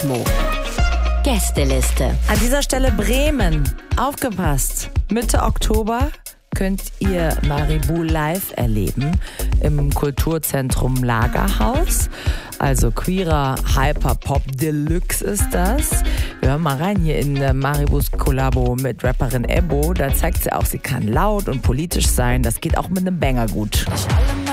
Kosmo. Gästeliste. An dieser Stelle Bremen. Aufgepasst. Mitte Oktober könnt ihr Maribou live erleben im Kulturzentrum Lagerhaus. Also queerer Hyperpop Deluxe ist das. Wir hören mal rein hier in Maribous Kollabo mit Rapperin Ebbo. Da zeigt sie auch, sie kann laut und politisch sein. Das geht auch mit einem Banger gut. Nicht alle